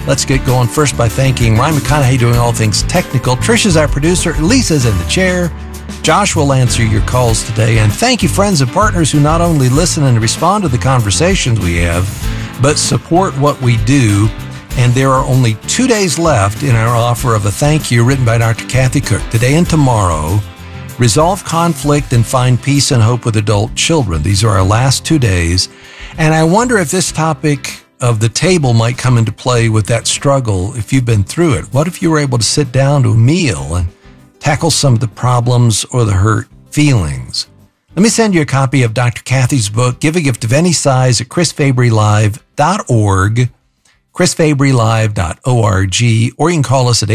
Let's get going first by thanking Ryan McConaughey doing all things technical. Trisha's our producer. Lisa's in the chair. Josh will answer your calls today. And thank you, friends and partners who not only listen and respond to the conversations we have, but support what we do. And there are only 2 days left in our offer of a thank you written by Dr. Kathy Cook. Today and tomorrow, resolve conflict and find peace and hope with adult children. These are our last 2 days. And I wonder if this topic of the table might come into play with that struggle if you've been through it. What if you were able to sit down to a meal and tackle some of the problems or the hurt feelings? Let me send you a copy of Dr. Kathy's book, Give a Gift of Any Size, at chrisfabrylive.org, chrisfabrylive.org, or you can call us at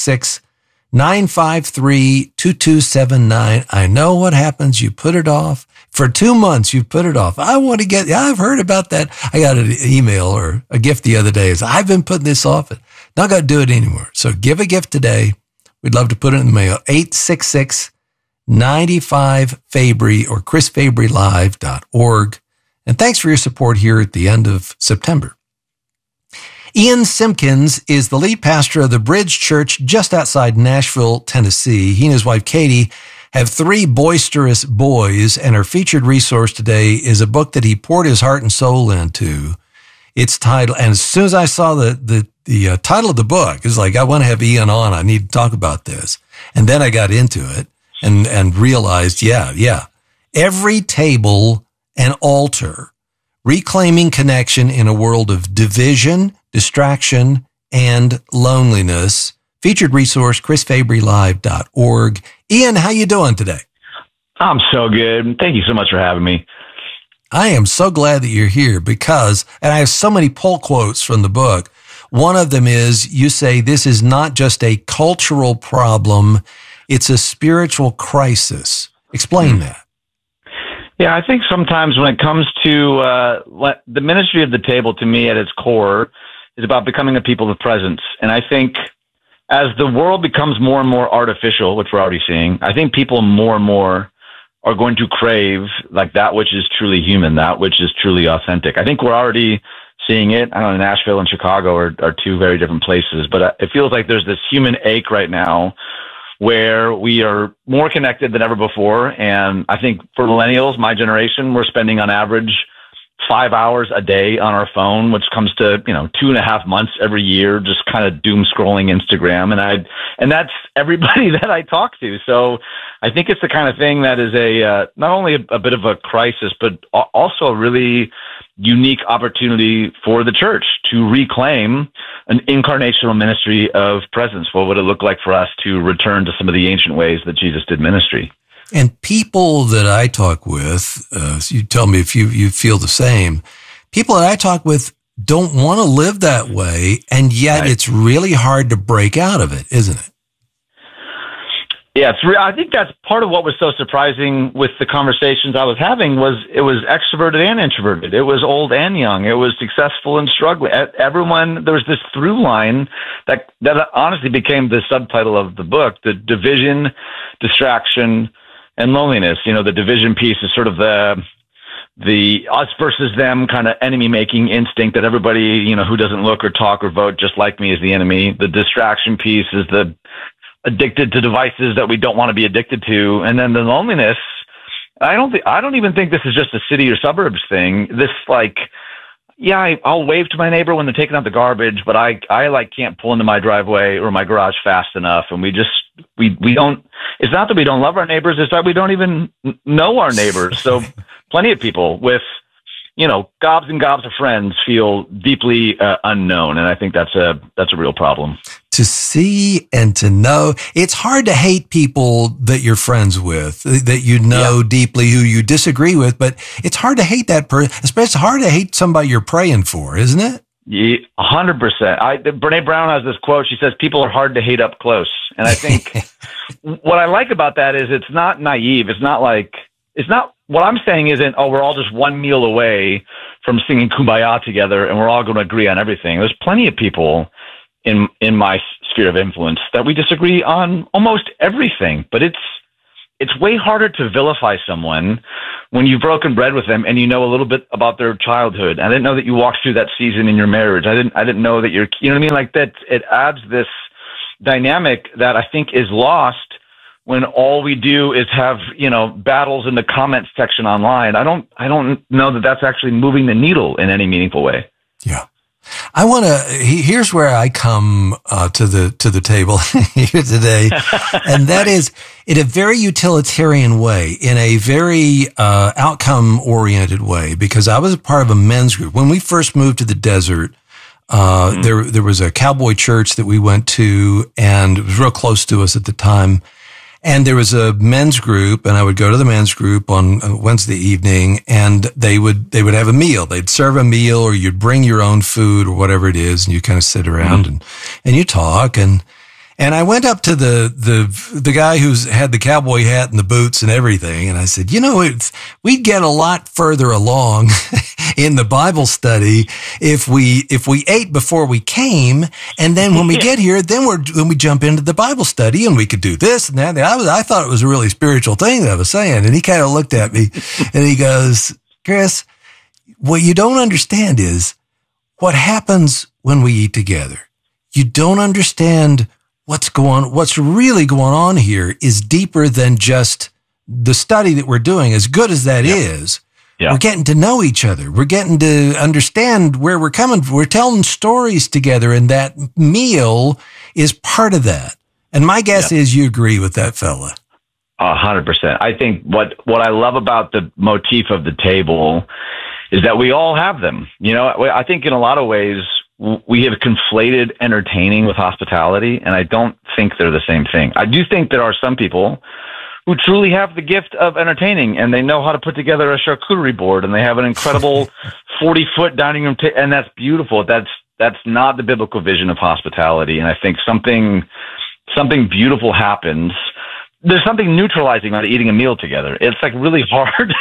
866-953-2279. I know what happens. You put it off. For 2 months, you've put it off. I've heard about that. I got an email or a gift the other day. I've been putting this off. Not going to do it anymore. So give a gift today. We'd love to put it in the mail. 866-95-FABRY or chrisfabrylive.org. And thanks for your support here at the end of September. Ian Simpkins is the lead pastor of the Bridge Church just outside Nashville, Tennessee. He and his wife, Katie, have 3 boisterous boys, and our featured resource today is a book that he poured his heart and soul into. It's titled, and as soon as I saw the title of the book, it's like, I want to have Ian on. I need to talk about this. And then I got into it and realized, yeah. Every table and altar, reclaiming connection in a world of division, distraction, and loneliness. Featured resource, chrisfabrylive.org. Ian, how you doing today? I'm so good. Thank you so much for having me. I am so glad that you're here because, and I have so many pull quotes from the book. One of them is, you say, this is not just a cultural problem, it's a spiritual crisis. Explain that. Yeah, I think sometimes when it comes to the ministry of the table, to me at its core, is about becoming a people of presence. And I think as the world becomes more and more artificial, which we're already seeing, I think people more and more are going to crave like that which is truly human, that which is truly authentic. I think we're already seeing it. I don't know, Nashville and Chicago are 2 very different places, but it feels like there's this human ache right now where we are more connected than ever before. And I think for millennials, my generation, we're spending on average 5 hours a day on our phone, which comes to, 2.5 months every year, just kind of doom scrolling Instagram. And that's everybody that I talk to. So I think it's the kind of thing that is not only a bit of a crisis, but also a really unique opportunity for the church to reclaim an incarnational ministry of presence. What would it look like for us to return to some of the ancient ways that Jesus did ministry? And people that I talk with, you tell me if you feel the same, people that I talk with don't want to live that way, and yet It's really hard to break out of it, isn't it? Yeah, I think that's part of what was so surprising with the conversations I was having was it was extroverted and introverted. It was old and young. It was successful and struggling. Everyone, there was this through line that honestly became the subtitle of the book, the division, distraction, and loneliness. The division piece is sort of the us versus them kind of enemy making instinct that everybody, who doesn't look or talk or vote just like me is the enemy. The distraction piece is the addicted to devices that we don't want to be addicted to. And then the loneliness, I don't even think this is just a city or suburbs thing. This I'll wave to my neighbor when they're taking out the garbage, but I can't pull into my driveway or my garage fast enough. And we don't, it's not that we don't love our neighbors, it's that we don't even know our neighbors. So plenty of people with, gobs and gobs of friends feel deeply unknown. And I think that's a real problem. To see and to know, it's hard to hate people that you're friends with, that deeply, who you disagree with, but it's hard to hate that person, especially it's hard to hate somebody you're praying for, isn't it? Yeah, 100%. Brene Brown has this quote. She says, people are hard to hate up close. And I think what I like about that is it's not naive. It's not what I'm saying isn't, we're all just one meal away from singing Kumbaya together and we're all going to agree on everything. There's plenty of people in my sphere of influence that we disagree on almost everything, but it's it's way harder to vilify someone when you've broken bread with them and you know a little bit about their childhood. I didn't know that you walked through that season in your marriage. I didn't know that you know what I mean? Like that, it adds this dynamic that I think is lost when all we do is have, battles in the comments section online. I don't know that that's actually moving the needle in any meaningful way. Yeah. Here's where I come to the table here today, and that is in a very utilitarian way, in a very outcome-oriented way, because I was a part of a men's group. When we first moved to the desert, there was a cowboy church that we went to, and it was real close to us at the time. And there was a men's group, and I would go to the men's group on Wednesday evening, and they would have a meal. They'd serve a meal, or you'd bring your own food or whatever it is, and you kind of sit around and you talk. And I went up to the guy who's had the cowboy hat and the boots and everything, and I said, we'd get a lot further along in the Bible study if we ate before we came, and then when we get here, then we jump into the Bible study, and we could do this and that. I thought it was a really spiritual thing that I was saying, and he kind of looked at me and he goes, Chris, what you don't understand is what happens when we eat together. You don't understand what's really going on here is deeper than just the study that we're doing, as good as that is. Yeah. We're getting to know each other. We're getting to understand where we're coming from. We're telling stories together, and that meal is part of that. And my guess is you agree with that fella. 100%. I think what I love about the motif of the table is that we all have them. I think in a lot of ways, we have conflated entertaining with hospitality, and I don't think they're the same thing. I do think there are some people who truly have the gift of entertaining, and they know how to put together a charcuterie board, and they have an incredible 40-foot dining room table, and that's beautiful. That's not the biblical vision of hospitality, and I think something beautiful happens. There's something neutralizing about eating a meal together. It's like really hard,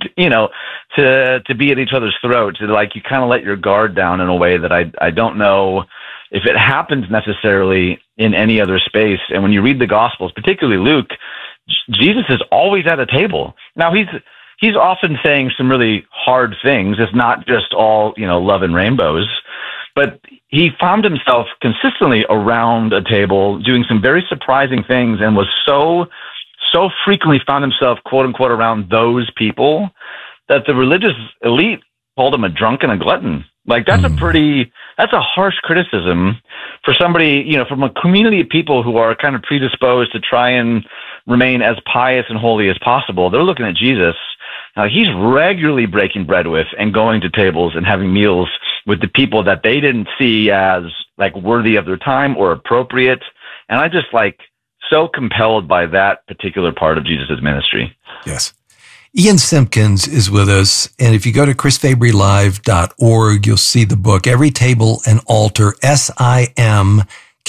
to be at each other's throats. Like you kind of let your guard down in a way that I don't know if it happens necessarily in any other space. And when you read the Gospels, particularly Luke, Jesus is always at a table. Now he's often saying some really hard things. It's not just all, love and rainbows, but he found himself consistently around a table doing some very surprising things, and was so frequently found himself, quote unquote, around those people that the religious elite called him a drunk and a glutton. Like that's a harsh criticism for somebody, from a community of people who are kind of predisposed to try and remain as pious and holy as possible. They're looking at Jesus. He's regularly breaking bread with and going to tables and having meals with the people that they didn't see as like worthy of their time or appropriate. And I just so compelled by that particular part of Jesus' ministry. Yes. Ian Simpkins is with us. And if you go to chrisfabrylive.org, you'll see the book, Every Table and Altar, Simkins.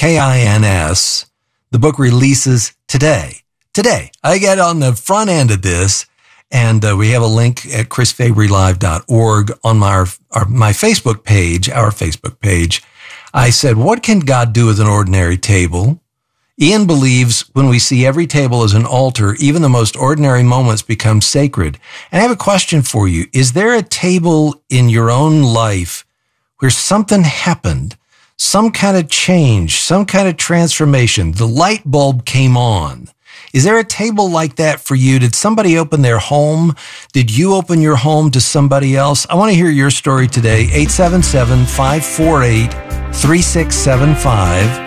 The book releases today. I get on the front end of this, and we have a link at chrisfabrylive.org on my Facebook page, our Facebook page. I said, what can God do with an ordinary table? Ian believes when we see every table as an altar, even the most ordinary moments become sacred. And I have a question for you. Is there a table in your own life where something happened, some kind of change, some kind of transformation? The light bulb came on. Is there a table like that for you? Did somebody open their home? Did you open your home to somebody else? I want to hear your story today. 877-548-3675.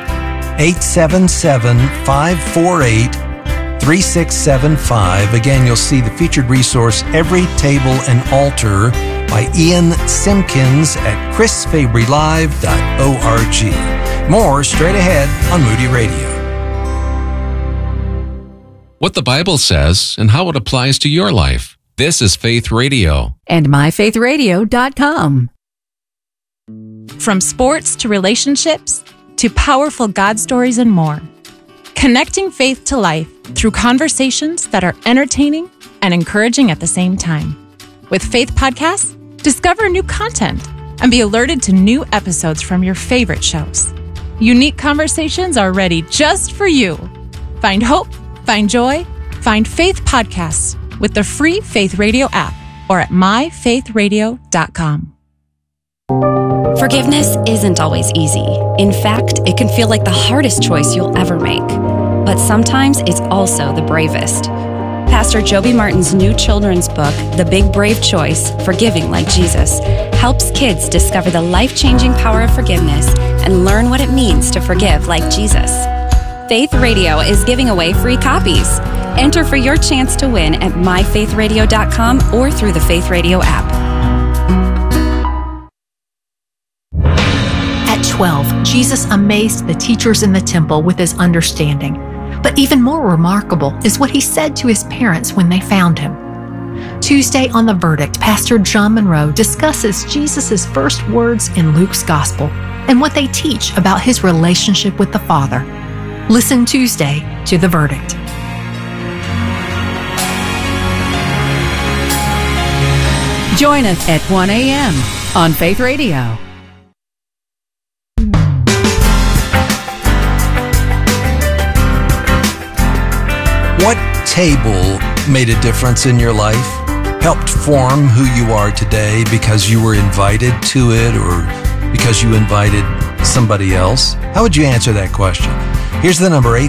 877-548-3675. Again, you'll see the featured resource, Every Table and Altar by Ian Simpkins at chrisfabrylive.org. More straight ahead on Moody Radio. What the Bible says and how it applies to your life. This is Faith Radio. And myfaithradio.com. From sports to relationships to powerful God stories and more. Connecting faith to life through conversations that are entertaining and encouraging at the same time. With Faith Podcasts, discover new content and be alerted to new episodes from your favorite shows. Unique conversations are ready just for you. Find hope, find joy, Find Faith Podcasts with the free Faith Radio app or at myfaithradio.com. Forgiveness isn't always easy. In fact, it can feel like the hardest choice you'll ever make. But sometimes it's also the bravest. Pastor Joby Martin's new children's book, The Big Brave Choice, Forgiving Like Jesus, helps kids discover the life-changing power of forgiveness and learn what it means to forgive like Jesus. Faith Radio is giving away free copies. Enter for your chance to win at myfaithradio.com or through the Faith Radio app. At 12, Jesus amazed the teachers in the temple with his understanding. But even more remarkable is what he said to his parents when they found him. Tuesday on The Verdict, Pastor John Monroe discusses Jesus' first words in Luke's Gospel and what they teach about his relationship with the Father. Listen Tuesday to The Verdict. Join us at 1 a.m. on Faith Radio. What table made a difference in your life? Helped form who you are today because you were invited to it or because you invited somebody else? How would you answer that question? Here's the number,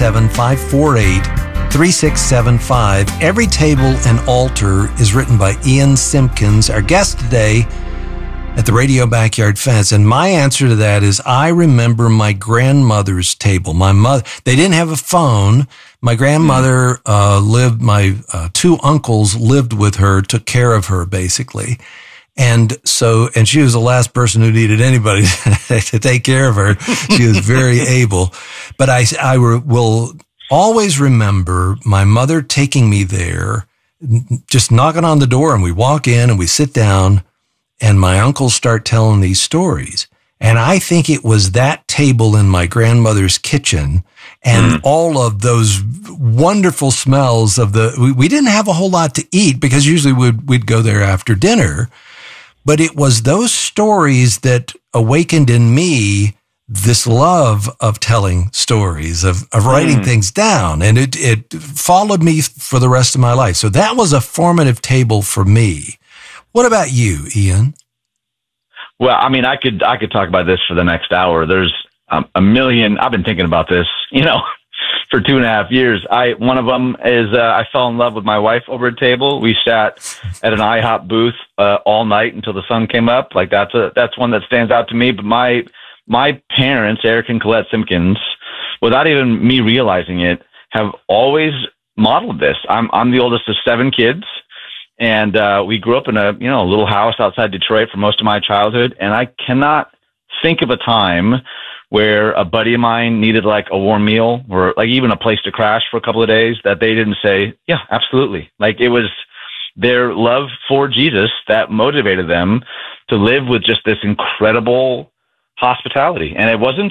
877-548-3675. Every Table and Altar is written by Ian Simpkins, our guest today at the Radio Backyard Fence. And my answer to that is I remember my grandmother's table. My mother, they didn't have a phone. My grandmother lived, my two uncles lived with her, took care of her basically. And she was the last person who needed anybody to take care of her. She was very able. But I will always remember my mother taking me there, just knocking on the door, and we walk in and we sit down and my uncles start telling these stories. And I think it was that table in my grandmother's kitchen and all of those wonderful smells of we didn't have a whole lot to eat because usually we'd go there after dinner. But it was those stories that awakened in me this love of telling stories, of writing things down. And it followed me for the rest of my life. So that was a formative table for me. What about you, Ian? Well, I mean, I could talk about this for the next hour. There's a million. I've been thinking about this, for 2.5 years. One of them is I fell in love with my wife over a table. We sat at an IHOP booth all night until the sun came up. Like that's one that stands out to me. But my parents, Eric and Colette Simpkins, without even me realizing it, have always modeled this. I'm the oldest of 7 kids. And we grew up in a little house outside Detroit for most of my childhood, and I cannot think of a time where a buddy of mine needed like a warm meal or like even a place to crash for a couple of days that they didn't say, yeah, absolutely. Like it was their love for Jesus that motivated them to live with just this incredible hospitality. And it wasn't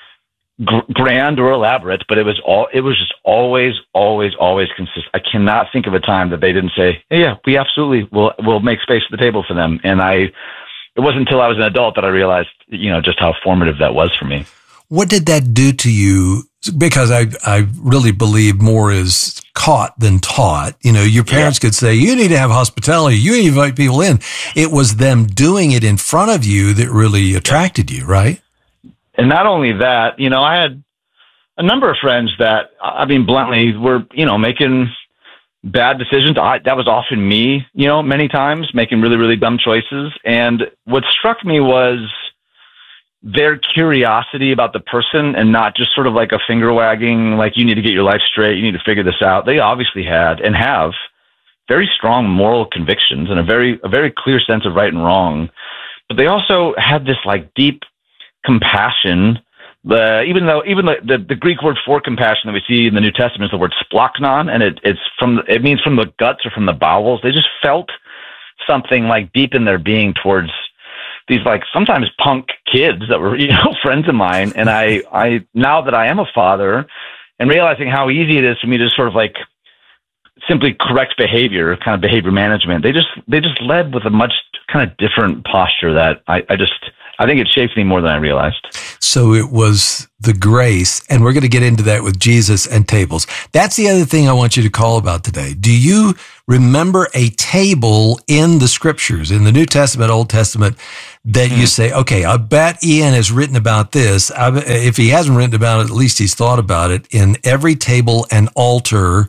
grand or elaborate, but it was just always consistent. I cannot think of a time that they didn't say, yeah, we absolutely will make space at the table for them. And it wasn't until I was an adult that I realized, just how formative that was for me. What did that do to you? Because I really believe more is caught than taught. Your parents could say, you need to have hospitality. You need to invite people in. It was them doing it in front of you that really attracted you, right? And not only that, I had a number of friends that, bluntly, were, making bad decisions. That was often me, many times, making really, really dumb choices. And what struck me was their curiosity about the person and not just sort of like a finger wagging, like you need to get your life straight, you need to figure this out. They obviously had and have very strong moral convictions and a very clear sense of right and wrong. But they also had this like deep compassion. Even the Greek word for compassion that we see in the New Testament is the word splachnon, and it means from the guts or from the bowels. They just felt something like deep in their being towards these like sometimes punk kids that were friends of mine. And I now that I am a father and realizing how easy it is for me to sort of like simply correct behavior, kind of behavior management, they just led with a much kind of different posture that I just I think it shaped me more than I realized. So it was the grace, and we're going to get into that with Jesus and tables. That's the other thing I want you to call about today. Do you remember a table in the scriptures, in the New Testament, Old Testament, that you say, okay, I bet Ian has written about this. If he hasn't written about it, at least he's thought about it. In every table and altar,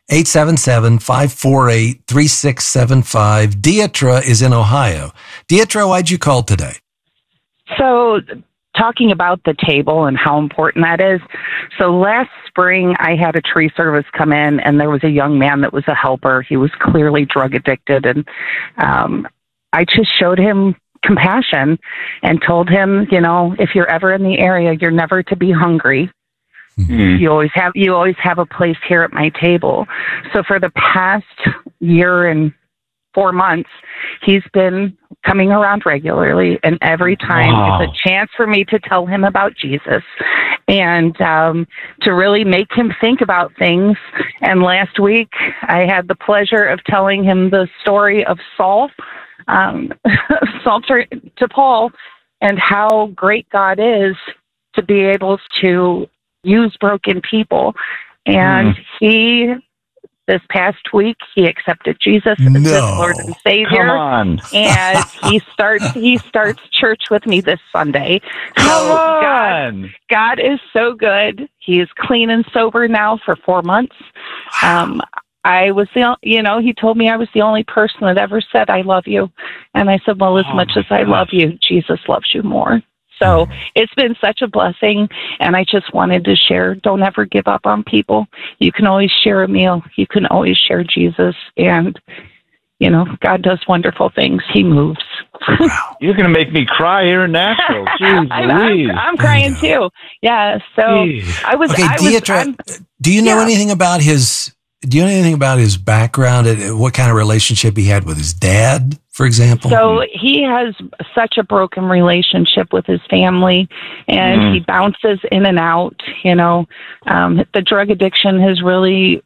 877-548-3675. Dietra is in Ohio. Dietra, why'd you call today? So talking about the table and how important that is. So last spring, I had a tree service come in, and there was a young man that was a helper. He was clearly drug addicted. And I just showed him compassion and told him, if you're ever in the area, you're never to be hungry. Mm-hmm. You always have a place here at my table. So for the past year and 4 months, he's been coming around regularly, and every time it's a chance for me to tell him about Jesus and to really make him think about things. And last week, I had the pleasure of telling him the story of Saul to Paul, and how great God is to be able to use broken people. And this past week, he accepted Jesus as his Lord and Savior. Come on. And he starts church with me this Sunday. Come on. God is so good. He is clean and sober now for 4 months. I was he told me I was the only person that ever said, I love you. And I said, well, as much as I love you, Jesus loves you more. So it's been such a blessing, and I just wanted to share. Don't ever give up on people. You can always share a meal. You can always share Jesus, and, God does wonderful things. He moves. You're going to make me cry here in Nashville. Jeez, I'm crying too. Yeah, so Dietra, do you know anything about his... Do you know anything about his background and what kind of relationship he had with his dad, for example? So he has such a broken relationship with his family, and he bounces in and out. The drug addiction has really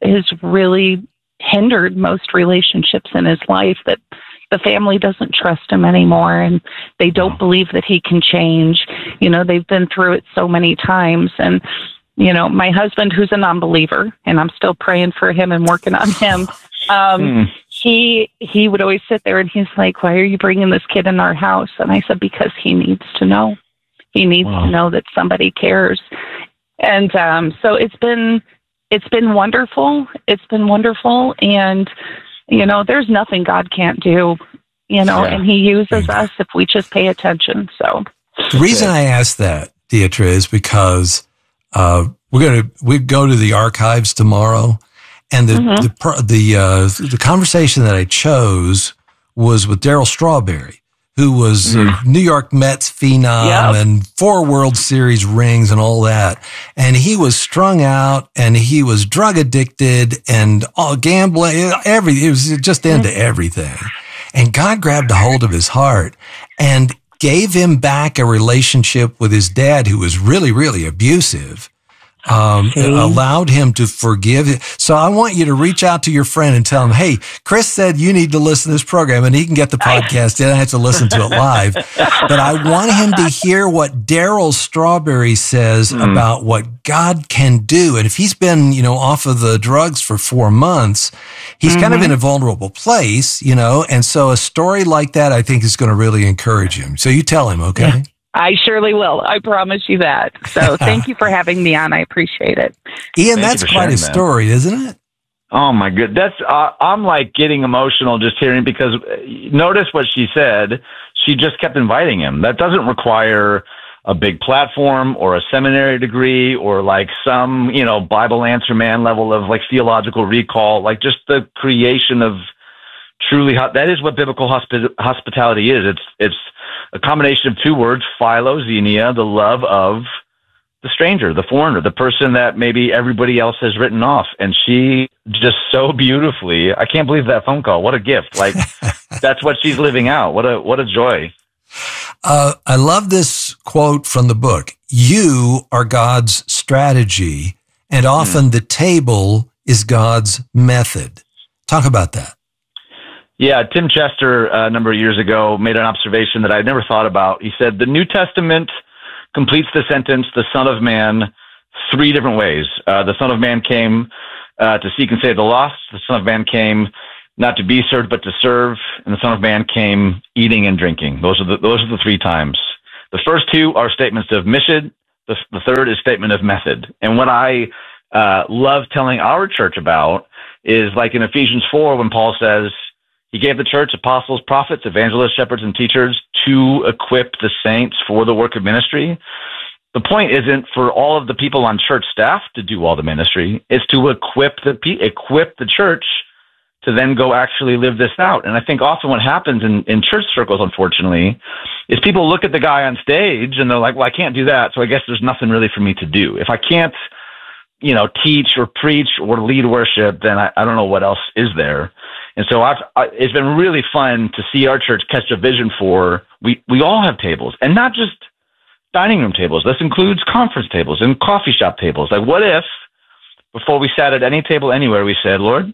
hindered most relationships in his life, that the family doesn't trust him anymore, and they don't believe that he can change. They've been through it so many times, and my husband, who's a non-believer, and I'm still praying for him and working on him, he would always sit there and he's like, why are you bringing this kid in our house? And I said, because he needs to know. He needs to know that somebody cares. And so it's been wonderful. It's been wonderful. And, there's nothing God can't do, and he uses us if we just pay attention. So the reason I asked that, Dietra, is because we go to the archives tomorrow, and the conversation that I chose was with Darryl Strawberry, who was a New York Mets phenom and 4 World Series rings and all that. And he was strung out, and he was drug addicted and gambling, everything. He was just into everything. And God grabbed a hold of his heart and gave him back a relationship with his dad, who was really, really abusive. Allowed him to forgive it. So I want you to reach out to your friend and tell him, hey, Chris said you need to listen to this program, and he can get the podcast. He doesn't have to listen to it live. But I want him to hear what Darryl Strawberry says about what God can do. And if he's been, off of the drugs for 4 months, he's kind of in a vulnerable place, and so a story like that, I think, is going to really encourage him. So you tell him, okay? Yeah. I surely will. I promise you that. So thank you for having me on. I appreciate it. Ian, that's quite a story, isn't it? Oh, my goodness. I'm like getting emotional just hearing, because notice what she said. She just kept inviting him. That doesn't require a big platform or a seminary degree or like some, Bible answer man level of like theological recall, like just the creation of truly, that is what biblical hospitality is. It's a combination of 2 words, philoxenia, the love of the stranger, the foreigner, the person that maybe everybody else has written off. And she just so beautifully, I can't believe that phone call. What a gift. Like, that's what she's living out. What a joy. I love this quote from the book. You are God's strategy, and often the table is God's method. Talk about that. Yeah, Tim Chester, a number of years ago, made an observation that I'd never thought about. He said, the New Testament completes the sentence, the Son of Man, 3 different ways. The Son of Man came to seek and save the lost. The Son of Man came not to be served, but to serve. And the Son of Man came eating and drinking. Those are the 3 times. The first 2 are statements of mission. The third is statement of method. And what I love telling our church about is like in Ephesians 4, when Paul says, he gave the church apostles, prophets, evangelists, shepherds, and teachers to equip the saints for the work of ministry. The point isn't for all of the people on church staff to do all the ministry. It's to equip the church to then go actually live this out. And I think often what happens in church circles, unfortunately, is people look at the guy on stage and they're like, well, I can't do that, so I guess there's nothing really for me to do. If I can't, teach or preach or lead worship, then I don't know what else is there. And so it's been really fun to see our church catch a vision for, we all have tables, and not just dining room tables. This includes conference tables and coffee shop tables. Like, what if, before we sat at any table anywhere, we said, Lord,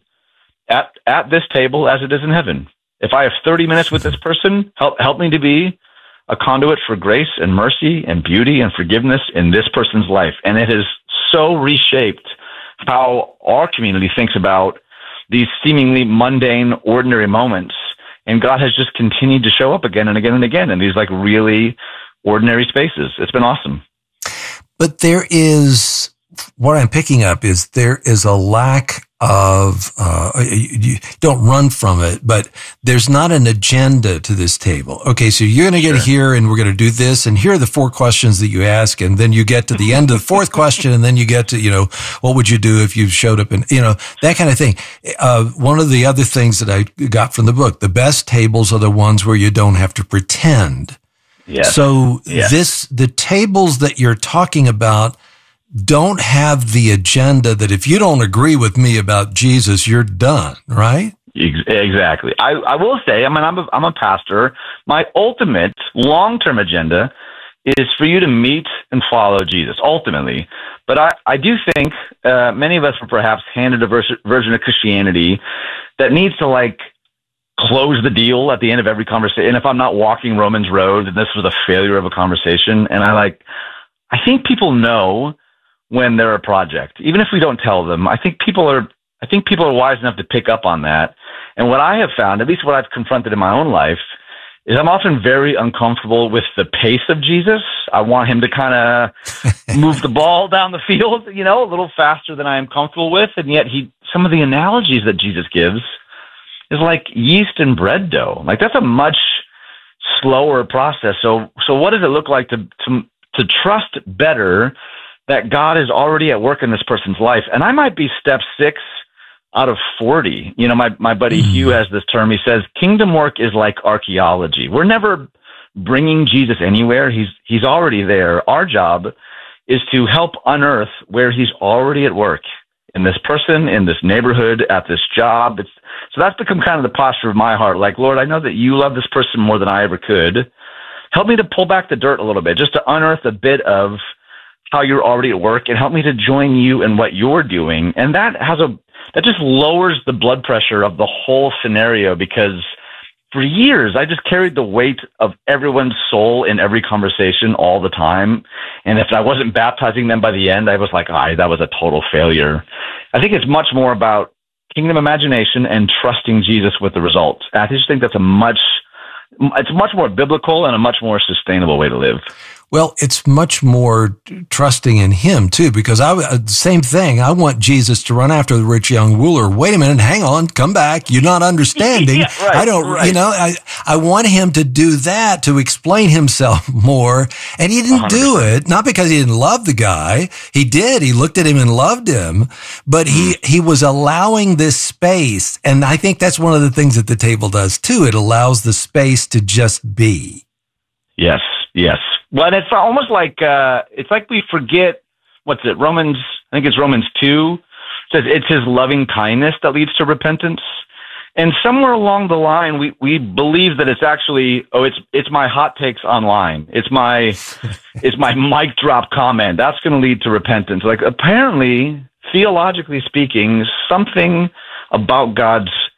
at this table as it is in heaven, if I have 30 minutes with this person, help me to be a conduit for grace and mercy and beauty and forgiveness in this person's life. And it has so reshaped how our community thinks about these seemingly mundane, ordinary moments. And God has just continued to show up again and again and again in these like really ordinary spaces. It's been awesome. But there is, what I'm picking up is there is a lack of, you don't run from it, but there's not an agenda to this table. Okay, so you're going to get here and we're going to do this, and here are the 4 questions that you ask, and then you get to the end of the 4th question, and then you get to, what would you do if you showed up and, that kind of thing. One of the other things that I got from the book, the best tables are the ones where you don't have to pretend. Yes. So the tables that you're talking about don't have the agenda that if you don't agree with me about Jesus, you're done, right? Exactly. I will say, I'm a pastor. My ultimate long-term agenda is for you to meet and follow Jesus, ultimately. But I do think many of us were perhaps handed a version of Christianity that needs to close the deal at the end of every conversation. And if I'm not walking Romans Road, then this was a failure of a conversation. And I think people know when they're a project, even if we don't tell them. I think people are wise enough to pick up on that. And what I have found, at least what I've confronted in my own life, is I'm often very uncomfortable with the pace of Jesus. I want him to kind of move the ball down the field, a little faster than I am comfortable with. And yet some of the analogies that Jesus gives is like yeast and bread dough. Like, that's a much slower process. So what does it look like to trust better that God is already at work in this person's life? And I might be step 6 out of 40. My buddy Hugh has this term. He says, kingdom work is like archaeology. We're never bringing Jesus anywhere. He's already there. Our job is to help unearth where he's already at work in this person, in this neighborhood, at this job. So that's become kind of the posture of my heart. Like, Lord, I know that you love this person more than I ever could. Help me to pull back the dirt a little bit, just to unearth a bit of how you're already at work, and help me to join you in what you're doing. And that just lowers the blood pressure of the whole scenario, because for years I just carried the weight of everyone's soul in every conversation all the time. And if I wasn't baptizing them by the end, I was like, that was a total failure. I think it's much more about kingdom imagination and trusting Jesus with the results. I just think that's it's much more biblical and a much more sustainable way to live. Well, it's much more trusting in him, too, because same thing. I want Jesus to run after the rich young ruler. Wait a minute, hang on, come back. You're not understanding. Yeah, right, I don't, right. I want him to do that, to explain himself more. And he didn't 100%. Do it, not because he didn't love the guy. He did. He looked at him and loved him, but he was allowing this space. And I think that's one of the things that the table does, too. It allows the space to just be. Yes. Well, it's almost like we forget, Romans 2 says it's his loving kindness that leads to repentance. And somewhere along the line, we believe that it's actually, it's my hot takes online. It's my mic drop comment. That's going to lead to repentance. Like, apparently, theologically speaking, something about God's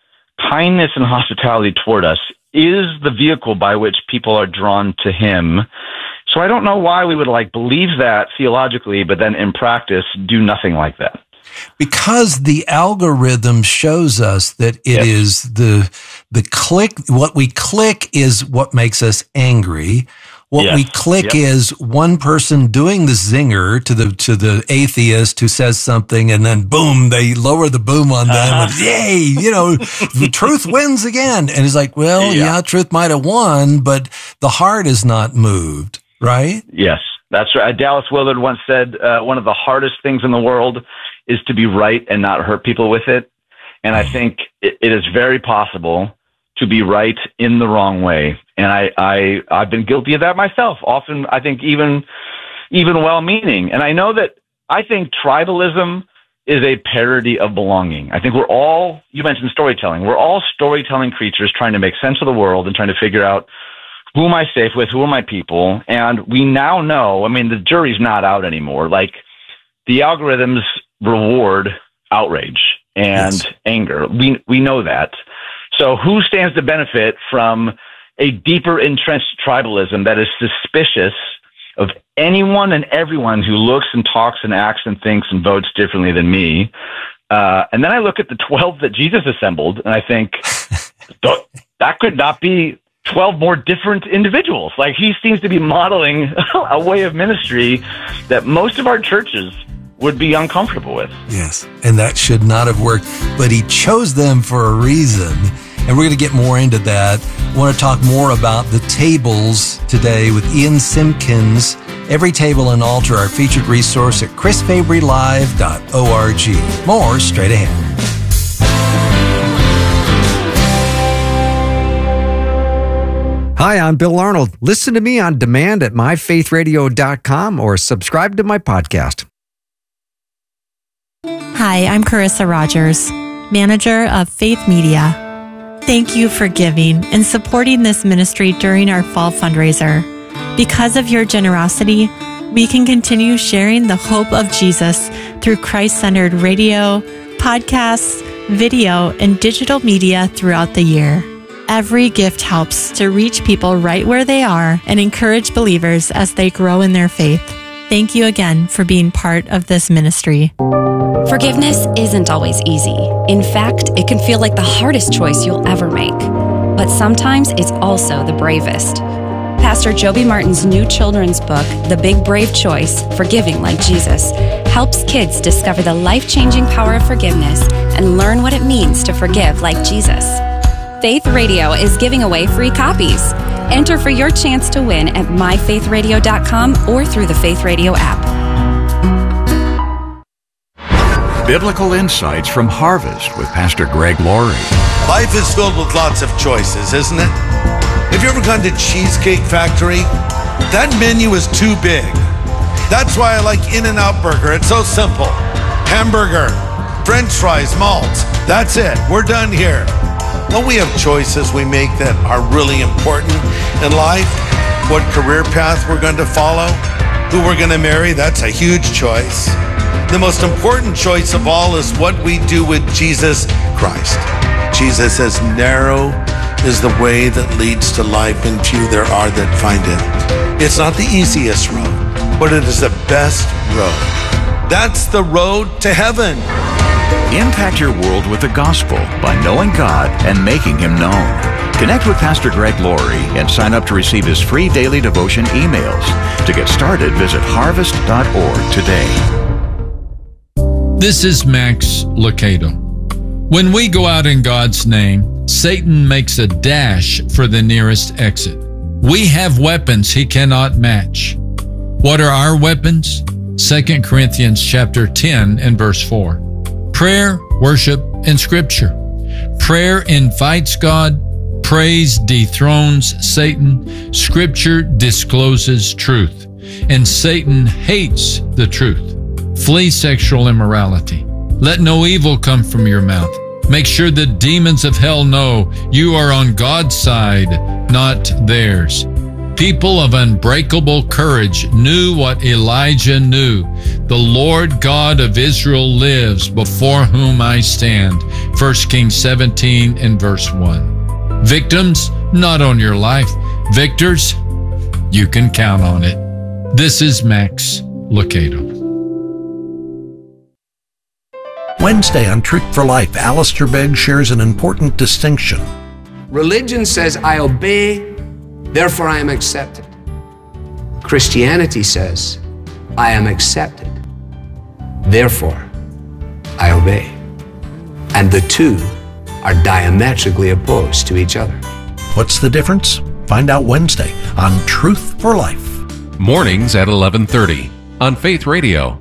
kindness and hospitality toward us is the vehicle by which people are drawn to him. So I don't know why we would believe that theologically, but then in practice do nothing like that. Because the algorithm shows us that it is the click. What we click is what makes us angry. What we click is one person doing the zinger to the atheist who says something, and then boom, they lower the boom on them. And, yay, the truth wins again. And it's like, well, truth might have won, but the heart is not moved, right? Yes, that's right. Dallas Willard once said, one of the hardest things in the world is to be right and not hurt people with it. And I think it is very possible to be right in the wrong way. And I've been guilty of that myself. Often, I think even well-meaning. And I think tribalism is a parody of belonging. I think you mentioned storytelling. We're all storytelling creatures trying to make sense of the world and trying to figure out, who am I safe with? Who are my people? And we now know, the jury's not out anymore. The algorithms reward outrage and anger. We know that. So who stands to benefit from a deeper entrenched tribalism that is suspicious of anyone and everyone who looks and talks and acts and thinks and votes differently than me? And then I look at the 12 that Jesus assembled, and I think that could not be 12 more different individuals. He seems to be modeling a way of ministry that most of our churches would be uncomfortable with. Yes, and that should not have worked, but he chose them for a reason. And we're going to get more into that. I want to talk more about the tables today with Ian Simpkins. Every Table and Altar, our featured resource at chrisfabrylive.org. More straight ahead. Hi, I'm Bill Arnold. Listen to me on demand at myfaithradio.com or subscribe to my podcast. Hi, I'm Carissa Rogers, manager of Faith Media. Thank you for giving and supporting this ministry during our fall fundraiser. Because of your generosity, we can continue sharing the hope of Jesus through Christ-centered radio, podcasts, video, and digital media throughout the year. Every gift helps to reach people right where they are and encourage believers as they grow in their faith. Thank you again for being part of this ministry. Forgiveness isn't always easy. In fact, it can feel like the hardest choice you'll ever make. But sometimes it's also the bravest. Pastor Joby Martin's new children's book, The Big Brave Choice, Forgiving Like Jesus, helps kids discover the life-changing power of forgiveness and learn what it means to forgive like Jesus. Faith Radio is giving away free copies. Enter for your chance to win at myfaithradio.com or through the Faith Radio app. Biblical insights from Harvest with Pastor Greg Laurie. Life is filled with lots of choices, isn't it? Have you ever gone to Cheesecake Factory? That menu is too big. That's why I like In-N-Out Burger. It's so simple. Hamburger, French fries, malt. That's it. We're done here. Don't we have choices we make that are really important in life? What career path we're going to follow? Who we're going to marry? That's a huge choice. The most important choice of all is what we do with Jesus Christ. Jesus says, narrow is the way that leads to life, and few there are that find it. It's not the easiest road, but it is the best road. That's the road to heaven. Impact your world with the gospel by knowing God and making Him known. Connect with Pastor Greg Laurie and sign up to receive his free daily devotion emails. To get started, visit harvest.org today. This is Max Lucado. When we go out in God's name, Satan makes a dash for the nearest exit. We have weapons he cannot match. What are our weapons? 2 Corinthians chapter 10 and verse 4. Prayer, worship, and Scripture. Prayer invites God. Praise dethrones Satan. Scripture discloses truth. And Satan hates the truth. Flee sexual immorality. Let no evil come from your mouth. Make sure the demons of hell know you are on God's side, not theirs. People of unbreakable courage knew what Elijah knew. The Lord God of Israel lives, before whom I stand. 1 Kings 17 and verse 1. Victims, not on your life. Victors, you can count on it. This is Max Lucado. Wednesday on Truth for Life, Alistair Begg shares an important distinction. Religion says, I obey, therefore I am accepted. Christianity says, I am accepted, therefore I obey. And the two are diametrically opposed to each other. What's the difference? Find out Wednesday on Truth for Life. Mornings at 11:30 on Faith Radio.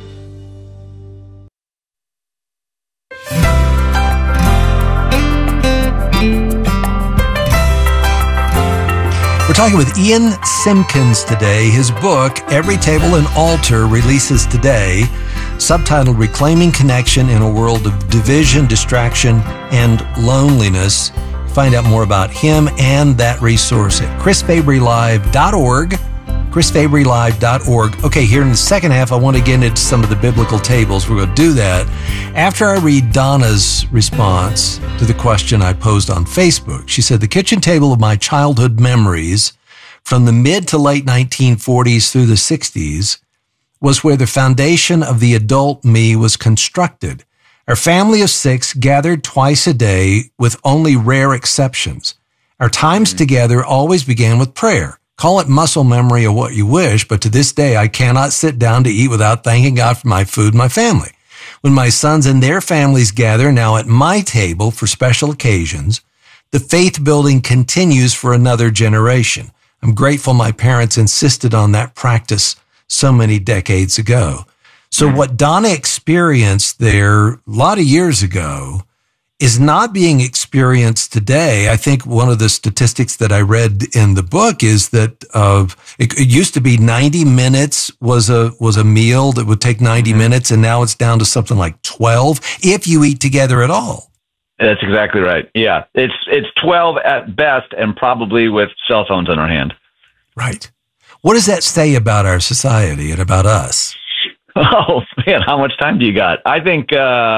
We're talking with Ian Simpkins today. His book, Every Table and Altar, releases today, subtitled Reclaiming Connection in a World of Division, Distraction, and Loneliness. Find out more about him and that resource at chrisfabrylive.org. chrisfabrylive.org. Okay, here in the second half, I want to get into some of the biblical tables. We're going to do that after I read Donna's response to the question I posed on Facebook. She said, the kitchen table of my childhood memories from the mid to late 1940s through the 60s was where the foundation of the adult me was constructed. Our family of 6 gathered twice a day with only rare exceptions. Our times together always began with prayer. Call it muscle memory or what you wish, but to this day, I cannot sit down to eat without thanking God for my food and my family. When my sons and their families gather now at my table for special occasions, the faith building continues for another generation. I'm grateful my parents insisted on that practice so many decades ago. So what Donna experienced there a lot of years ago is not being experienced today. I think one of the statistics that I read in the book is that it used to be 90 minutes was a meal that would take 90 minutes, and now it's down to something like 12 if you eat together at all. That's exactly right. Yeah, it's 12 at best, and probably with cell phones in our hand. Right. What does that say about our society and about us? Oh man, how much time do you got? I think.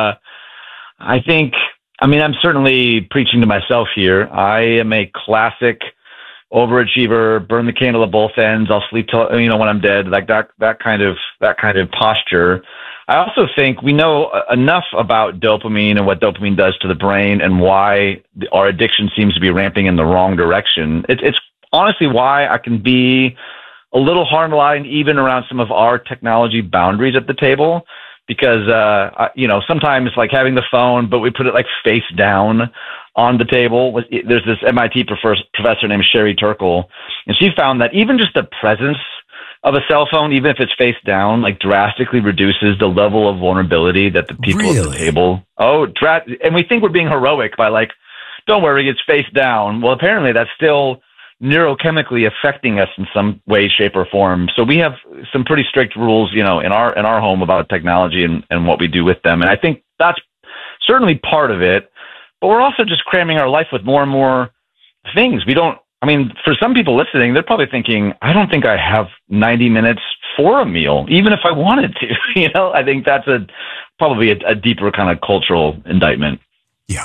I mean, I'm certainly preaching to myself here. I am a classic overachiever, burn the candle at both ends. I'll sleep till, when I'm dead, like that kind of posture. I also think we know enough about dopamine and what dopamine does to the brain and why our addiction seems to be ramping in the wrong direction. It's honestly why I can be a little hard-lined even around some of our technology boundaries at the table. Because, sometimes like having the phone, but we put it like face down on the table. There's this MIT professor named Sherry Turkle, and she found that even just the presence of a cell phone, even if it's face down, like drastically reduces the level of vulnerability that the people at the table. And we think we're being heroic by like, don't worry, it's face down. Well, apparently that's still neurochemically affecting us in some way, shape, or form. So we have some pretty strict rules, in our home about technology and what we do with them. And I think that's certainly part of it. But we're also just cramming our life with more and more things. For some people listening, they're probably thinking, I don't think I have 90 minutes for a meal, even if I wanted to. I think that's probably a deeper kind of cultural indictment. Yeah.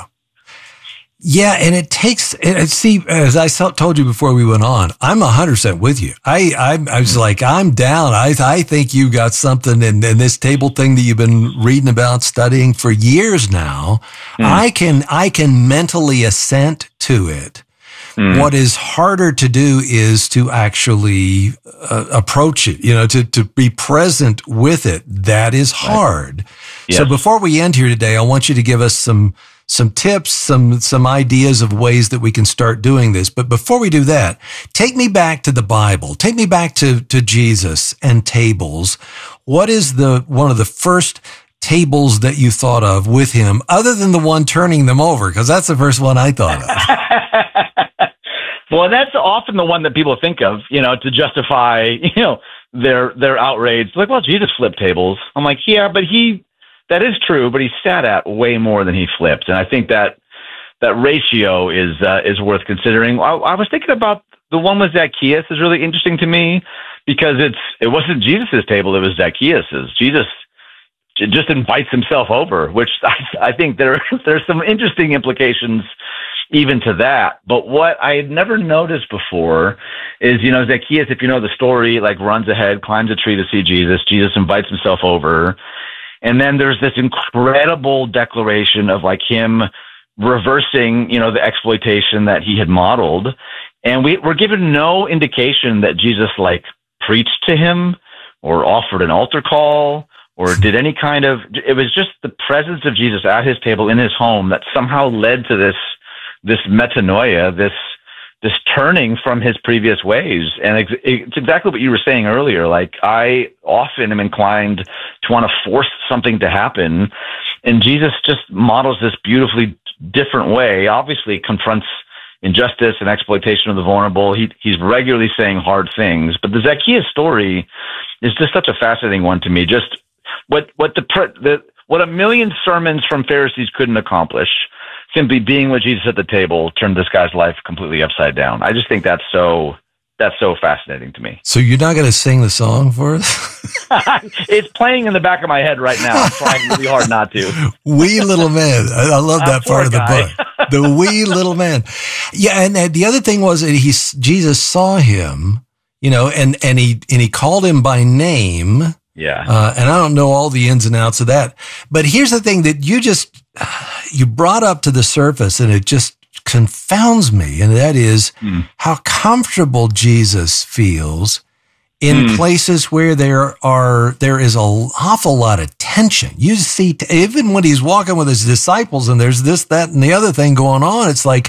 Yeah, and it takes, see, as I told you before we went on, I'm 100% with you. I was like, I'm down. I think you got something in this table thing that you've been reading about, studying for years now. I can mentally assent to it. What is harder to do is to actually approach it, to be present with it. That is hard. Yes. So before we end here today, I want you to give us some tips, some ideas of ways that we can start doing this. But before we do that, take me back to the Bible. Take me back to Jesus and tables. What is one of the first tables that you thought of with him, other than the one turning them over? Because that's the first one I thought of. Well, that's often the one that people think of, to justify, their outrage. Like, well, Jesus flipped tables. I'm like, yeah, but that is true, but he sat at way more than he flipped. And I think that ratio is worth considering. I was thinking about the one with Zacchaeus is really interesting to me because it wasn't Jesus's table, it was Zacchaeus's. Jesus just invites himself over, which I think there's some interesting implications even to that. But what I had never noticed before is, Zacchaeus, if you know the story, like runs ahead, climbs a tree to see Jesus. Jesus invites himself over. And then there's this incredible declaration of like him reversing, the exploitation that he had modeled. And we're given no indication that Jesus like preached to him or offered an altar call or did any kind of, it was just the presence of Jesus at his table in his home that somehow led to this metanoia, this turning from his previous ways. And it's exactly what you were saying earlier. Like, I often am inclined to want to force something to happen. And Jesus just models this beautifully different way, obviously confronts injustice and exploitation of the vulnerable. He's regularly saying hard things, but the Zacchaeus story is just such a fascinating one to me. Just what a million sermons from Pharisees couldn't accomplish. Simply being with Jesus at the table turned this guy's life completely upside down. I just think that's so fascinating to me. So you're not going to sing the song for us? It's playing in the back of my head right now. I'm trying really hard not to. Wee little man. I love that part of the book. The wee little man. Yeah, and the other thing was that Jesus saw him, and he called him by name. Yeah. And I don't know all the ins and outs of that. But here's the thing that you brought up to the surface, and it just confounds me, and that is how comfortable Jesus feels in places where there is an awful lot of tension. You see, even when he's walking with his disciples and there's this, that, and the other thing going on, it's like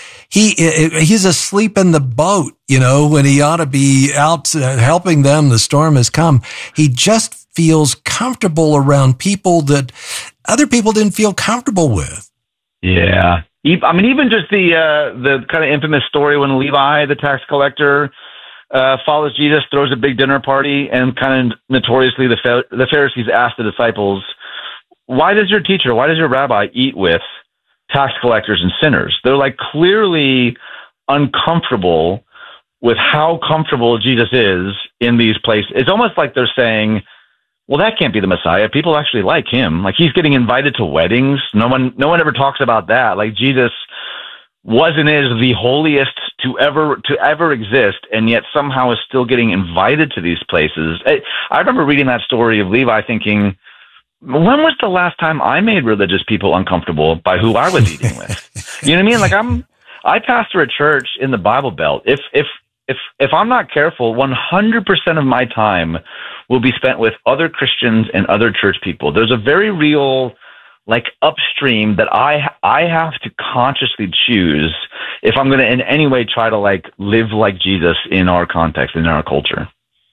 he's asleep in the boat, when he ought to be out helping them. The storm has come. He just feels comfortable around people that other people didn't feel comfortable with. Yeah. I mean, even just the kind of infamous story when Levi, the tax collector, follows Jesus, throws a big dinner party, and kind of notoriously the Pharisees ask the disciples, why does your rabbi eat with tax collectors and sinners? They're like clearly uncomfortable with how comfortable Jesus is in these places. It's almost like they're saying, well, that can't be the Messiah. People actually like him. Like, he's getting invited to weddings. No one ever talks about that. Like, Jesus wasn't the holiest to ever exist, and yet somehow is still getting invited to these places. I remember reading that story of Levi thinking, when was the last time I made religious people uncomfortable by who I was eating with? You know what I mean? Like, I pastor a church in the Bible Belt. If I'm not careful, 100% of my time will be spent with other Christians and other church people. There's a very real, like, upstream that I have to consciously choose if I'm going to in any way try to like live like Jesus in our context, in our culture.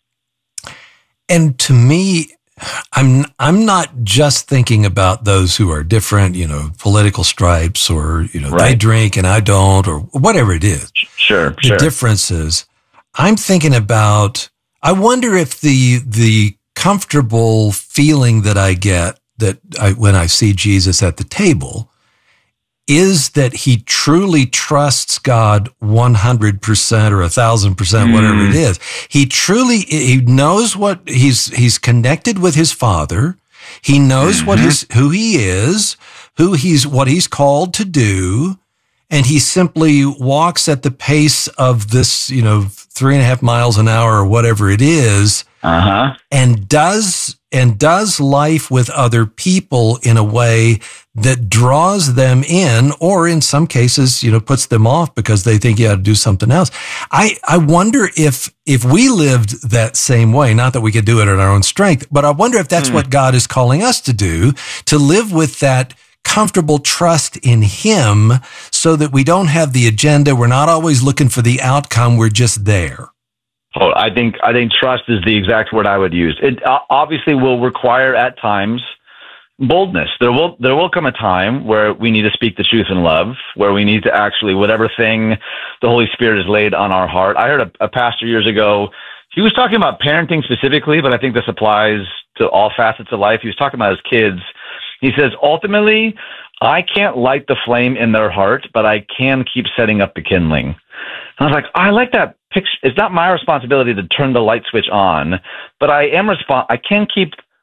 And to me, I'm not just thinking about those who are different, political stripes, or, they drink and I don't, or whatever it is. Sure. The differences. I'm thinking about, I wonder if the comfortable feeling that I get when I see Jesus at the table is that he truly trusts God 100% or 1,000%, whatever it is. He knows what he's connected with his Father. He knows who he is, what he's called to do. And he simply walks at the pace of this, 3.5 miles an hour or whatever it is, and does life with other people in a way that draws them in, or in some cases, puts them off because they think you ought to do something else. I wonder if we lived that same way, not that we could do it at our own strength, but I wonder if that's what God is calling us to do, to live with that comfortable trust in him, so that we don't have the agenda. We're not always looking for the outcome. We're just there. Oh, I think trust is the exact word I would use. It obviously will require at times boldness. There will come a time where we need to speak the truth in love, where we need to actually, whatever thing the Holy Spirit has laid on our heart. I heard a pastor years ago, he was talking about parenting specifically, but I think this applies to all facets of life. He was talking about his kids. He says, ultimately, I can't light the flame in their heart, but I can keep setting up the kindling. And I was like, I like that picture. It's not my responsibility to turn the light switch on, but I can keep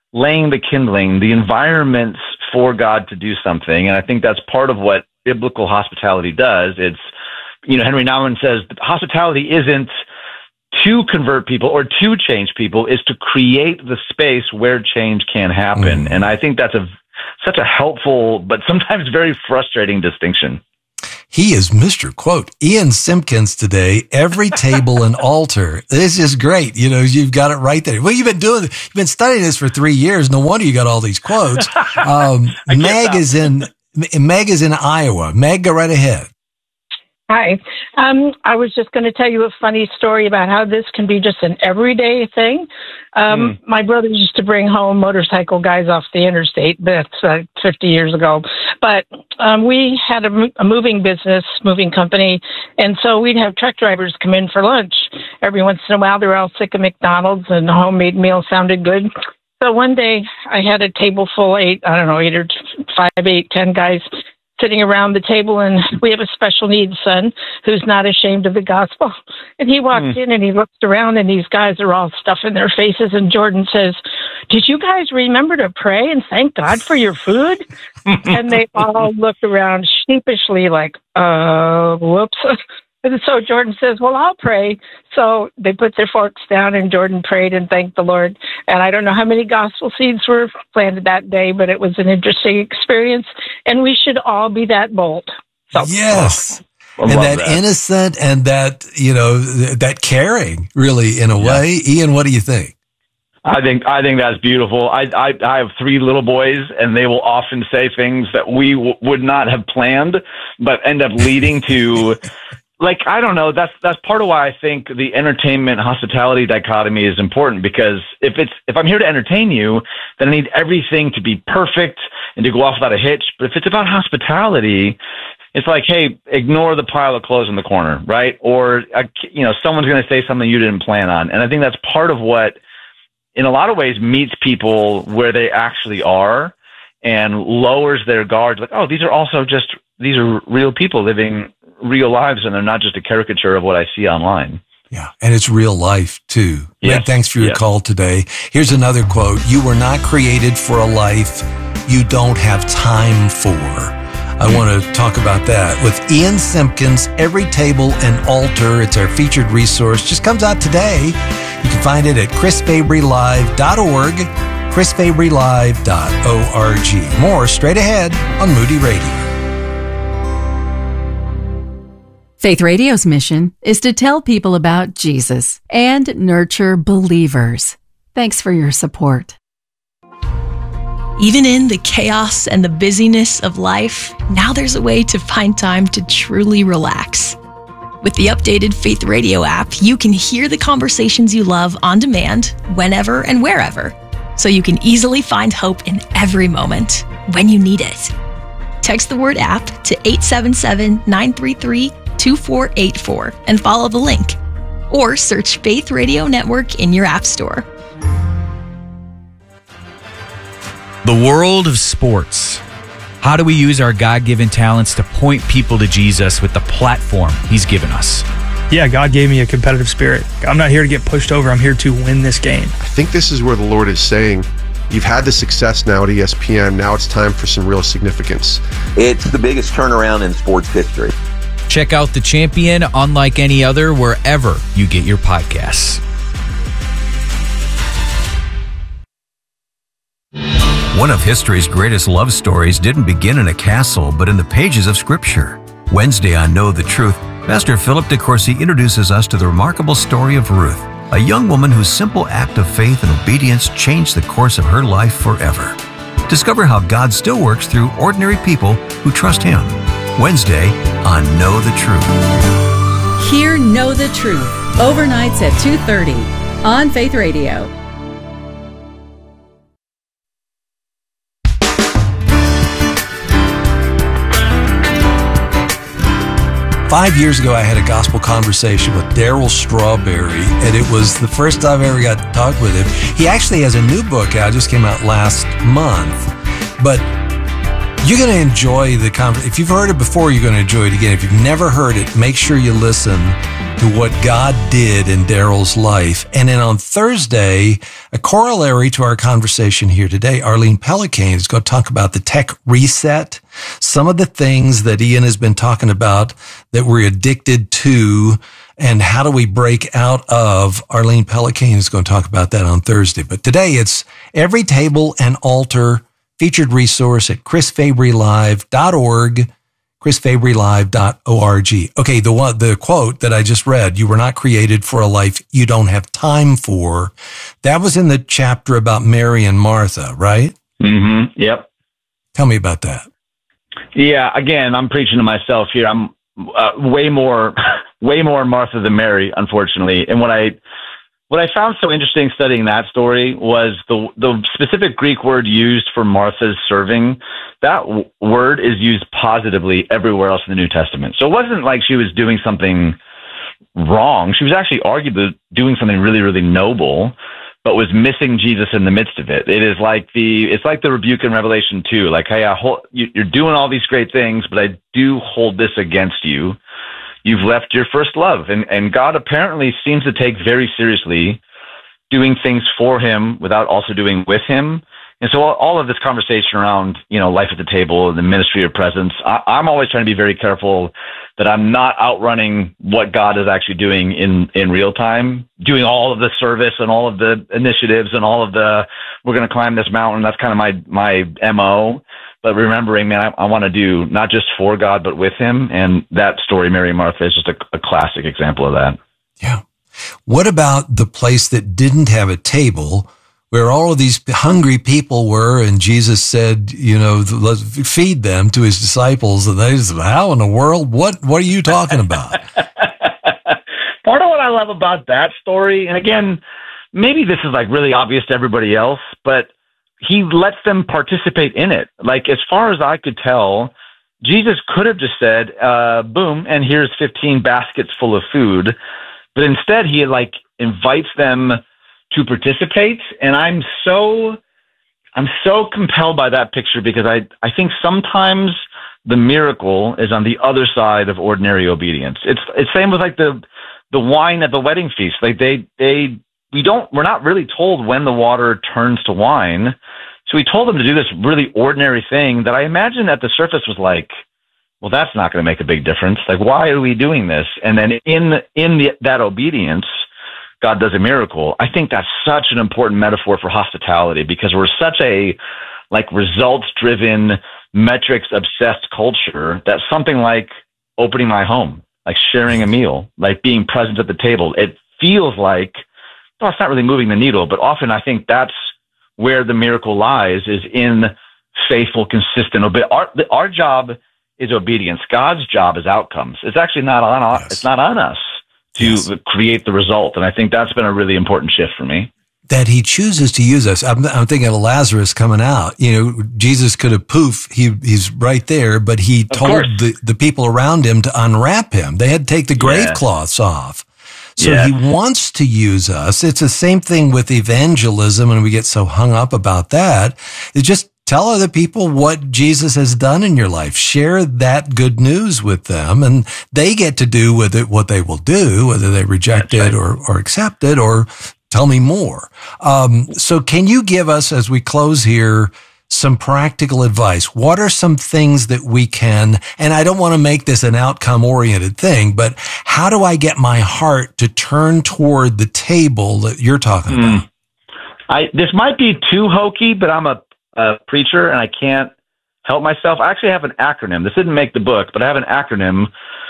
laying the kindling, the environments for God to do something. And I think that's part of what biblical hospitality does. It's, Henry Nouwen says hospitality isn't to convert people or to change people, is to create the space where change can happen. And I think that's such a helpful, but sometimes very frustrating distinction. He is Mr. Quote. Ian Simpkins today, every table and altar. This is great. You've got it right there. Well, you've been studying this for 3 years. No wonder you got all these quotes. Meg is in Iowa. Meg, go right ahead. Hi. I was just going to tell you a funny story about how this can be just an everyday thing. My brother used to bring home motorcycle guys off the interstate. That's 50 years ago. But we had a moving company, and so we'd have truck drivers come in for lunch. Every once in a while, they were all sick of McDonald's, and the homemade meal sounded good. So one day, I had a table full of 8 or 10 guys sitting around the table, and we have a special needs son who's not ashamed of the gospel. And he walks in and he looks around, and these guys are all stuffing their faces. And Jordan says, "Did you guys remember to pray and thank God for your food?" And they all looked around sheepishly like, whoops. And so Jordan says, "Well, I'll pray." So they put their forks down, and Jordan prayed and thanked the Lord. And I don't know how many gospel seeds were planted that day, but it was an interesting experience. And we should all be that bold. So, yes. And that innocent and that, that caring, really, in a way. Ian, what do you think? I think that's beautiful. I have 3 little boys, and they will often say things that we would not have planned, but end up leading to... I don't know. That's part of why I think the entertainment hospitality dichotomy is important, because if I'm here to entertain you, then I need everything to be perfect and to go off without a hitch. But if it's about hospitality, it's like, hey, ignore the pile of clothes in the corner, right? Or someone's going to say something you didn't plan on. And I think that's part of what, in a lot of ways, meets people where they actually are and lowers their guards. Like, oh, these are real people living real lives, and they're not just a caricature of what I see online. Yeah, and it's real life, too. Yes. Meg, thanks for your call today. Here's another quote. "You were not created for a life you don't have time for." I want to talk about that with Ian Simpkins, Every Table and Altar. It's our featured resource. Just comes out today. You can find it at chrisfabrylive.org, chrisfabrylive.org. More straight ahead on Moody Radio. Faith Radio's mission is to tell people about Jesus and nurture believers. Thanks for your support. Even in the chaos and the busyness of life, now there's a way to find time to truly relax. With the updated Faith Radio app, you can hear the conversations you love on demand, whenever and wherever, so you can easily find hope in every moment when you need it. Text the word app to 877-933-2484 and follow the link, or search Faith Radio Network in your app store. The world of sports. How do we use our God-given talents to point people to Jesus with the platform He's given us? Yeah, God gave me a competitive spirit. I'm not here to get pushed over. I'm here to win this game. I think this is where the Lord is saying, you've had the success now at ESPN. Now it's time for some real significance. It's the biggest turnaround in sports history. Check out The Champion, unlike any other, wherever you get your podcasts. One of history's greatest love stories didn't begin in a castle, but in the pages of Scripture. Wednesday on Know the Truth, Pastor Philip DeCourcy introduces us to the remarkable story of Ruth, a young woman whose simple act of faith and obedience changed the course of her life forever. Discover how God still works through ordinary people who trust Him. Wednesday on Know the Truth. Hear Know the Truth, overnights at 2:30 on Faith Radio. Five years ago, I had a gospel conversation with Darryl Strawberry, and it was the first time I ever got to talk with him. He actually has a new book out, just came out last month. But You're going to enjoy the conversation. If you've heard it before, you're going to enjoy it again. If you've never heard it, make sure you listen to what God did in Daryl's life. And then on Thursday, a corollary to our conversation here today, Arlene Pellicane is going to talk about the tech reset, some of the things that Ian has been talking about that we're addicted to, and how do we break out of. Arlene Pellicane is going to talk about that on Thursday. But today it's Every Table and Altar, featured resource at chrisfabrylive.org, chrisfabrylive.org. Okay, the quote that I just read, you were not created for a life you don't have time for, that was in the chapter about Mary and Martha, right? Mm-hmm. Yep. Tell me about that. Yeah, again, I'm preaching to myself here. I'm way more Martha than Mary, unfortunately. And what I found so interesting studying that story was the specific Greek word used for Martha's serving. That word is used positively everywhere else in the New Testament. So it wasn't like she was doing something wrong. She was actually arguably doing something really, really noble, but was missing Jesus in the midst of it. It's like the rebuke in Revelation 2. Like, hey, you're doing all these great things, but I do hold this against you. You've left your first love. And God apparently seems to take very seriously doing things for him without also doing with him. And so all of this conversation around, life at the table and the ministry of presence, I'm always trying to be very careful that I'm not outrunning what God is actually doing in real time, doing all of the service and all of the initiatives and all of we're going to climb this mountain. That's kind of my MO. But remembering, man, I want to do not just for God, but with him. And that story, Mary and Martha, is just a classic example of that. Yeah. What about the place that didn't have a table where all of these hungry people were, and Jesus said, let's feed them to his disciples, and they said, how in the world? What are you talking about? Part of what I love about that story, and again, maybe this is like really obvious to everybody else, but he lets them participate in it. Like, as far as I could tell, Jesus could have just said, boom, and here's 15 baskets full of food. But instead, he invites them to participate. And I'm so compelled by that picture because I think sometimes the miracle is on the other side of ordinary obedience. It's same with the wine at the wedding feast. Like we're not really told when the water turns to wine. So he told them to do this really ordinary thing that I imagine at the surface was like, well, that's not going to make a big difference. Like, why are we doing this? And then in that obedience, God does a miracle. I think that's such an important metaphor for hospitality because we're such a results-driven, metrics-obsessed culture that something like opening my home, like sharing a meal, like being present at the table, it feels like, well, it's not really moving the needle, but often I think that's where the miracle lies, is in faithful, consistent obedience. Our job is obedience. God's job is outcomes. It's actually not on us. Yes. It's not on us to create the result. And I think that's been a really important shift for me. That he chooses to use us. I'm thinking of Lazarus coming out. Jesus could have he's right there, but he told the people around him to unwrap him. They had to take the grave cloths off. So he wants to use us. It's the same thing with evangelism, and we get so hung up about that. It's just tell other people what Jesus has done in your life. Share that good news with them, and they get to do with it what they will do, whether they reject it or accept it or tell me more. So can you give us, as we close here, some practical advice? What are some things that we can, and I don't want to make this an outcome-oriented thing, but how do I get my heart to turn toward the table that you're talking about? This might be too hokey, but I'm a preacher and I can't help myself. I actually have an acronym. This didn't make the book, but I have an acronym,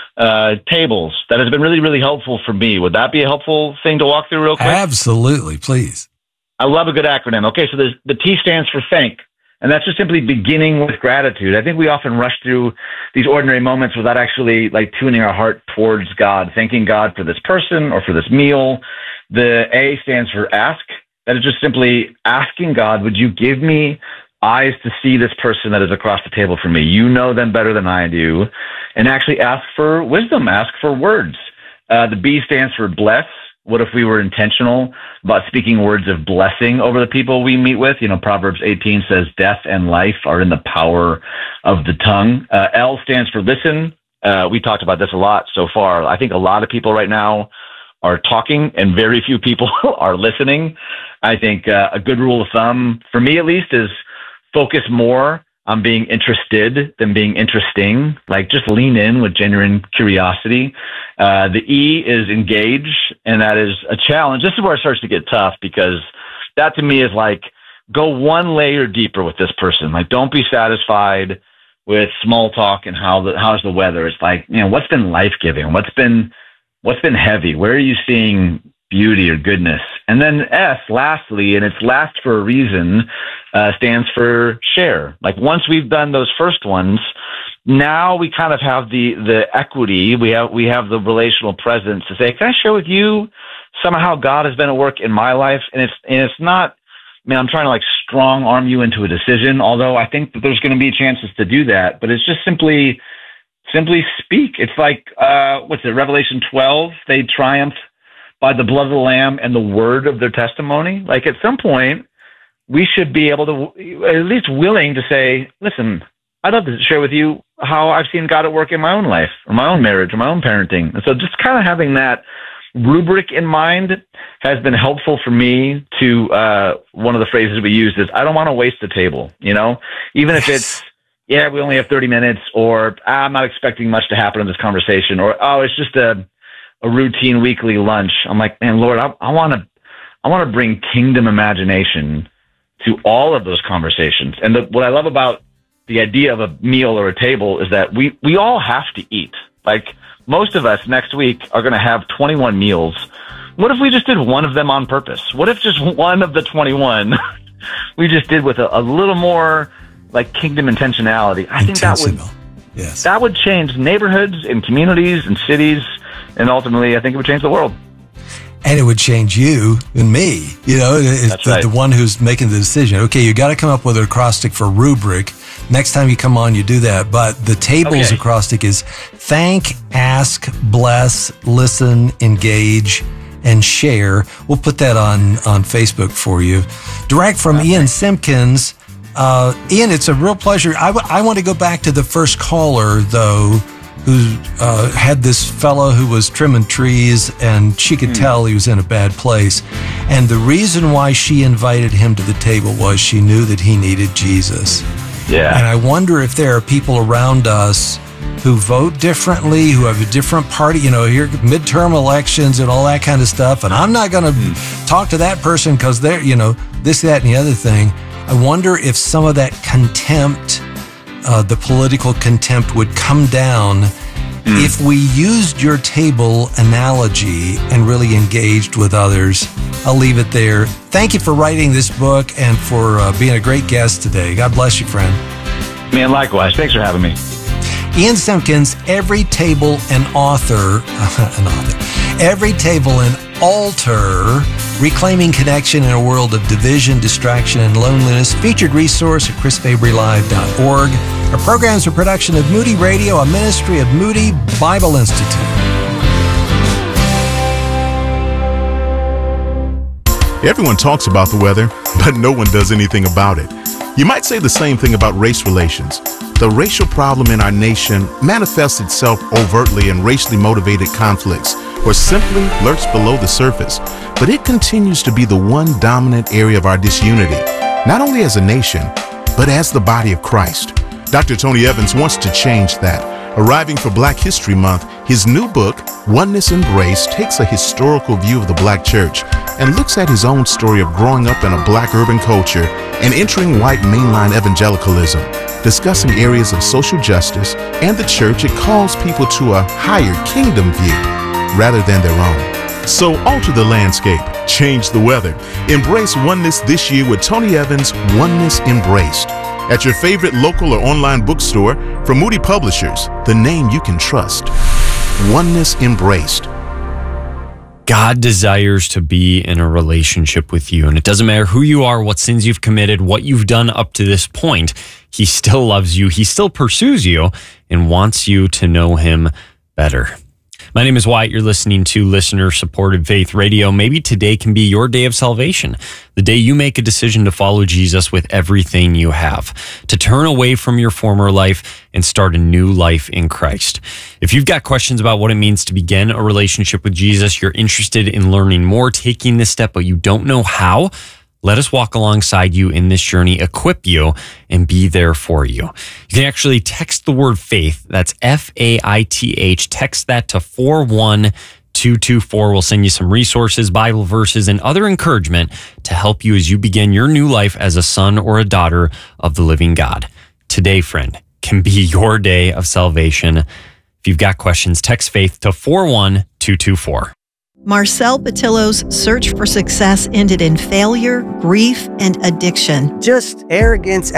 TABLES, that has been really, really helpful for me. Would that be a helpful thing to walk through real quick? Absolutely, please. I love a good acronym. Okay, so the T stands for thank. And that's just simply beginning with gratitude. I think we often rush through these ordinary moments without actually tuning our heart towards God, thanking God for this person or for this meal. The A stands for ask. That is just simply asking God, would you give me eyes to see this person that is across the table from me? You know them better than I do. And actually ask for wisdom, ask for words. The B stands for bless. What if we were intentional about speaking words of blessing over the people we meet with? You know, Proverbs 18 says death and life are in the power of the tongue. L stands for listen. We talked about this a lot so far. I think a lot of people right now are talking and very few people are listening. I think a good rule of thumb, for me at least, is focus more on being interested than being interesting. Like, just lean in with genuine curiosity. The E is engage, and that is a challenge. This is where it starts to get tough, because that to me is like, go one layer deeper with this person. Like, don't be satisfied with small talk and how's the weather. It's like, you know, what's been life-giving? What's been heavy? Where are you seeing beauty or goodness? And then S, lastly, and it's last for a reason, stands for share. Like, once we've done those first ones, now we kind of have the equity. We have the relational presence to say, can I share with you somehow God has been at work in my life? And it's not, I mean, I'm trying to like strong arm you into a decision, although I think that there's going to be chances to do that, but it's just simply speak. It's like, what's it, Revelation 12, they triumph by the blood of the Lamb and the word of their testimony. Like, at some point, we should be able to, at least willing to say, listen, I'd love to share with you how I've seen God at work in my own life, or my own marriage, or my own parenting. And so just kind of having that rubric in mind has been helpful for me to, one of the phrases we use is, I don't want to waste the table, you know, even if it's, yeah, we only have 30 minutes, or I'm not expecting much to happen in this conversation, or, oh, it's just a routine weekly lunch. I'm like, man, Lord, I want to bring kingdom imagination to all of those conversations. And what I love about the idea of a meal or a table is that we all have to eat. Like, most of us next week are going to have 21 meals. What if we just did one of them on purpose? What if just one of the 21 we just did with a little more like kingdom intentionality? I think that would change neighborhoods and communities and cities. And ultimately, I think it would change the world. And it would change you and me. You know, it's the one who's making the decision. Okay, you got to come up with an acrostic for rubric. Next time you come on, you do that. But the table's acrostic is thank, ask, bless, listen, engage, and share. We'll put that on Facebook for you. Direct from Ian Simpkins. Ian, it's a real pleasure. I want to go back to the first caller, though, who had this fellow who was trimming trees, and she could tell he was in a bad place. And the reason why she invited him to the table was she knew that he needed Jesus. Yeah. And I wonder if there are people around us who vote differently, who have a different party, you know, here midterm elections and all that kind of stuff. And I'm not going to talk to that person because they're, you know, this, that, and the other thing. I wonder if some of that contempt, the political contempt, would come down if we used your table analogy and really engaged with others. I'll leave it there. Thank you for writing this book and for being a great guest today. God bless you, friend. Man, likewise. Thanks for having me. Ian Simpkins, Every Table an Author, Every Table an Altar, Reclaiming Connection in a World of Division, Distraction, and Loneliness, featured resource at chrisfabrylive.org. Our programs are a production of Moody Radio, a ministry of Moody Bible Institute. Everyone talks about the weather, but no one does anything about it. You might say the same thing about race relations. The racial problem in our nation manifests itself overtly in racially motivated conflicts, or simply lurks below the surface. But it continues to be the one dominant area of our disunity, not only as a nation, but as the body of Christ. Dr. Tony Evans wants to change that. Arriving for Black History Month, his new book, Oneness Embraced, takes a historical view of the Black church and looks at his own story of growing up in a Black urban culture and entering white mainline evangelicalism. Discussing areas of social justice and the church, it calls people to a higher kingdom view rather than their own. So alter the landscape, change the weather. Embrace oneness this year with Tony Evans' Oneness Embraced. At your favorite local or online bookstore from Moody Publishers, the name you can trust. Oneness Embraced. God desires to be in a relationship with you. And it doesn't matter who you are, what sins you've committed, what you've done up to this point. He still loves you. He still pursues you and wants you to know him better. My name is Wyatt. You're listening to listener-supported Faith Radio. Maybe today can be your day of salvation, the day you make a decision to follow Jesus with everything you have, to turn away from your former life and start a new life in Christ. If you've got questions about what it means to begin a relationship with Jesus, you're interested in learning more, taking this step, but you don't know how, let us walk alongside you in this journey, equip you, and be there for you. You can actually text the word faith. That's FAITH. Text that to 41224. We'll send you some resources, Bible verses, and other encouragement to help you as you begin your new life as a son or a daughter of the living God. Today, friend, can be your day of salvation. If you've got questions, text faith to 41224. Marcel Patillo's search for success ended in failure, grief, and addiction. Just arrogance,